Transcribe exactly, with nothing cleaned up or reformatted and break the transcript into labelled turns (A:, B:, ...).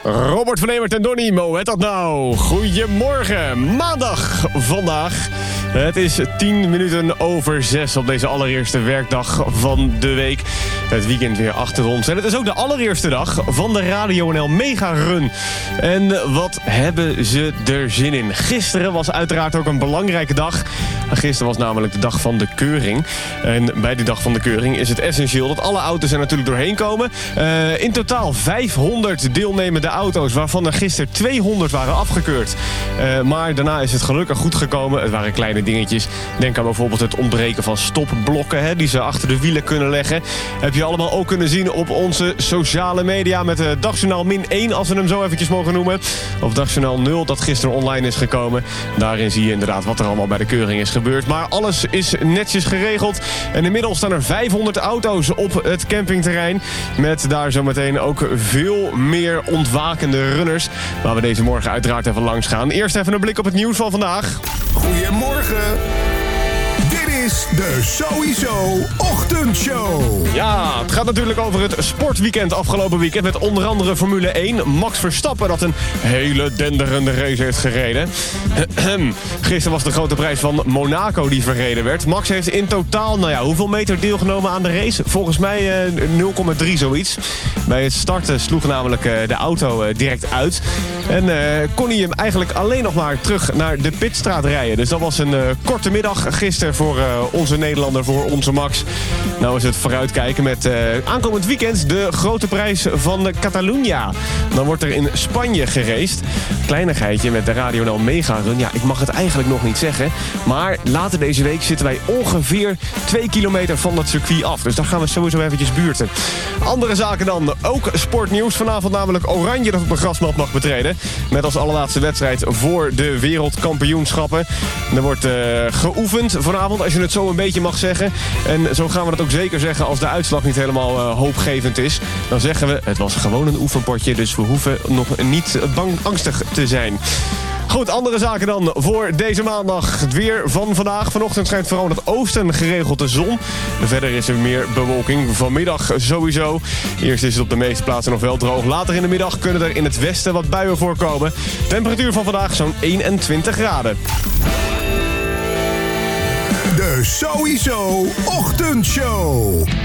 A: Robert van Emert en Donnie, Mo, het dat nou? Goedemorgen, maandag vandaag. Het is tien minuten over zes op deze allereerste werkdag van de week. Het weekend weer achter ons. En het is ook de allereerste dag van de Radio N L Mega Run. En wat hebben ze er zin in? Gisteren was uiteraard ook een belangrijke dag. Gisteren was namelijk de dag van de keuring. En bij die dag van de keuring is het essentieel dat alle auto's er natuurlijk doorheen komen. Uh, in totaal vijfhonderd deelnemende auto's, waarvan er gisteren tweehonderd waren afgekeurd. Uh, maar daarna is het gelukkig goed gekomen. Het waren kleine dingetjes. Denk aan bijvoorbeeld het ontbreken van stopblokken, hè, die ze achter de wielen kunnen leggen. Heb je allemaal ook kunnen zien op onze sociale media met de Dagjournaal min één, als we hem zo eventjes mogen noemen. Of Dagjournaal nul, dat gisteren online is gekomen. Daarin zie je inderdaad wat er allemaal bij de keuring is gebeurd. Maar alles is netjes geregeld. En inmiddels staan er vijfhonderd auto's op het campingterrein. Met daar zometeen ook veel meer ontwakende runners. Waar we deze morgen uiteraard even langs gaan. Eerst even een blik op het nieuws van vandaag.
B: Goedemorgen. Dit is de Sowieso Ochtendshow.
A: Ja, het gaat natuurlijk over het sportweekend afgelopen weekend. Met onder andere Formule één. Max Verstappen dat een hele denderende race heeft gereden. Gisteren was de grote prijs van Monaco die verreden werd. Max heeft in totaal, nou ja, hoeveel meter deelgenomen aan de race? Volgens mij uh, nul komma drie zoiets. Bij het starten sloeg namelijk uh, de auto uh, direct uit. En uh, kon hij hem eigenlijk alleen nog maar terug naar de pitstraat rijden. Dus dat was een uh, korte middag gisteren voor uh, onze Nederlander, voor onze Max. Nou is het vooruitkijken met uh, aankomend weekend de grote prijs van Catalunya. Dan wordt er in Spanje geraced. Kleinigheidje met de Radio N L Mega Run. Ja, ik mag het eigenlijk nog niet zeggen. Maar later deze week zitten wij ongeveer twee kilometer van dat circuit af. Dus daar gaan we sowieso eventjes buurten. Andere zaken dan. Ook sportnieuws. Vanavond namelijk Oranje dat op de grasmat mag betreden. Met als allerlaatste wedstrijd voor de wereldkampioenschappen. Er wordt uh, geoefend vanavond, als je het zo een beetje mag zeggen. En zo gaan we dat ook zeker zeggen als de uitslag niet helemaal uh, hoopgevend is. Dan zeggen we, het was gewoon een oefenpotje. Dus we hoeven nog niet bang angstig te zijn. Goed, andere zaken dan voor deze maandag. Het weer van vandaag. Vanochtend schijnt vooral in het oosten geregeld de zon. Verder is er meer bewolking. Vanmiddag sowieso. Eerst is het op de meeste plaatsen nog wel droog. Later in de middag kunnen er in het westen wat buien voorkomen. Temperatuur van vandaag zo'n eenentwintig graden.
B: De Sowieso Ochtendshow.